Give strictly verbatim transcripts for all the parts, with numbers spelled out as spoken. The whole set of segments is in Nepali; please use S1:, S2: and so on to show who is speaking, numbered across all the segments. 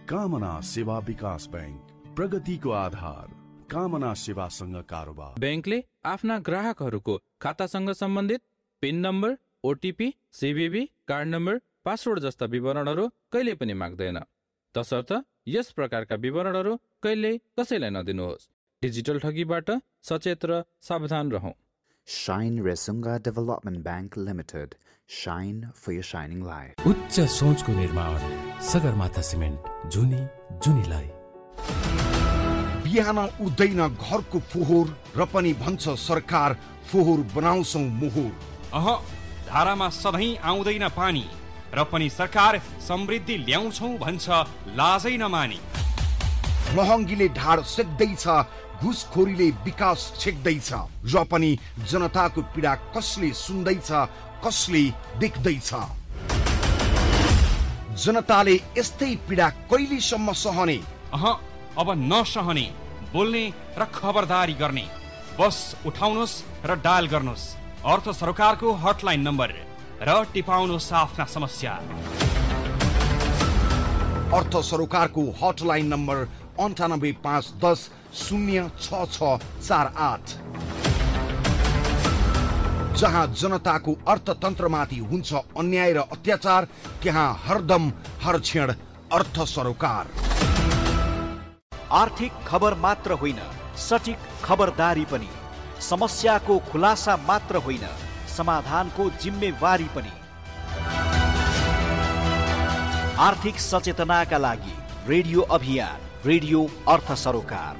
S1: कामना सेवा विकास बैंक, प्रगतिको आधार। कामना सेवासँग कारोबार।
S2: बैंकले आफ्ना ग्राहकहरूको खातासँग सम्बन्धित pin number, OTP, सीभीबी, card number, password जस्ता विवरणहरू कहिले पनि माग्दैन। तसर्थ यस प्रकारका विवरणहरू कहिले कसैलाई नदिनुहोस्। डिजिटल ठगीबाट सचेत र सावधान रहौं।
S3: Shine Resunga Development Bank Limited. Shine for your shining light.
S4: उच्च सोचको निर्माण सगरमाथा सिमेन्ट, जुनी जुनीलाई।
S5: बिहान उठ्दैन घरको फोहोर र पनि भन्छ सरकार फोहोर बनाउँछौ मोहोर।
S6: अह, धारामा सधैँ आउँदैन पानी र पनि सरकार समृद्धि ल्याउँछौ भन्छ लाजै नमानी।
S5: महँगीले ढाड सेक्दैछ, घुसखोरीले विकास छेक्दैछ, र पनि जनताको पीडा कसले सुन्दैछ, कसले देख्दैछ। जनताले यस्तै पीडा कहिलेसम्म सहने?
S6: अह, अब नसहने, बोल्ने र खबरदारी गर्ने। बस उठाउनुहोस् र डायल गर्नुहोस् अर्थ सरकारको हटलाइन नम्बर र टिपाउनुहोस् आफ्ना समस्या।
S5: अर्थ सरकारको हटलाइन नम्बर अन्ठानब्बे पाँच दस शून्य छ छ चार आठ, जहाँ जनताको अर्थतन्त्रमाथि हुन्छ अन्याय र अत्याचार, त्यहाँ हरदम हर क्षण अर्थ सरोकार।
S7: आर्थिक खबर मात्र होइन, सठिक खबरदारी पनि। समस्याको खुलासा मात्र होइन, समाधानको जिम्मेवारी पनि। आर्थिक सचेतनाका लागि रेडियो अभियान, रेडियो अर्थ सरोकार।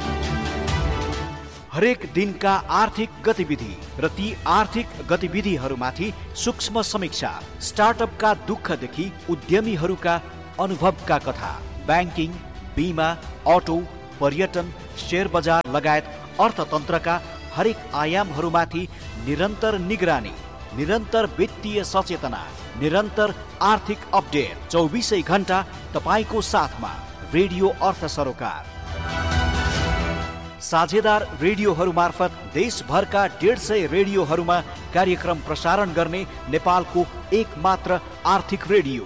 S7: हरेक दिनका आर्थिक गतिविधि र ती आर्थिक गतिविधिहरूमाथि सूक्ष्म समीक्षा, स्टार्टअपका दुःखदेखि उद्यमीहरूका अनुभवका कथा, ब्याङ्किङ, बीमा, अटो, पर्यटन, शेयर बजार लगायत अर्थतन्त्रका हरेक आयामहरूमाथि निरन्तर निगरानी, निरन्तर वित्तीय सचेतना, निरन्तर आर्थिक अपडेट, चौबिसै घण्टा तपाईँको साथमा रेडियो अर्थ सरोकार। साझेदार रेडियोहरू मार्फत देशभरका डेढ सय रेडियोहरूमा कार्यक्रम प्रसारण गर्ने नेपालको एक मात्र आर्थिक रेडियो।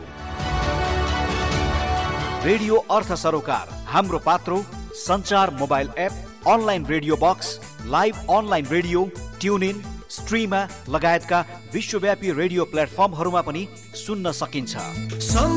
S7: रेडियो अर्थ सरोकार हाम्रो पात्रो सञ्चार mobile app, online radio box, live online radio, tune in, स्ट्रिमा लगायतका विश्वव्यापी रेडियो प्लेटफर्महरूमा पनि सुन्न सकिन्छ।